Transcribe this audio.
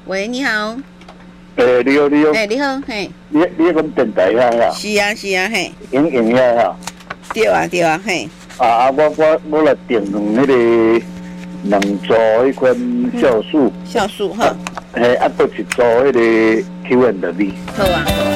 喂，你好。 你好，你好。 你好，嘿。 你讲电台遐？ 是啊，是啊，嘿。 影遐哈？ 对啊，对啊，嘿。 我来订迄个两组迄款酵素。 酵素哈。 嘿，搁一组迄个 Q&A。 好啊。